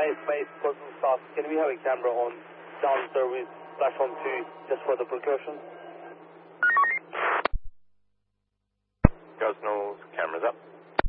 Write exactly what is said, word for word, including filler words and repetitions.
Base, base, Boston South. Can we have a camera on down service platform two just for the precaution? Gosnell's cameras up.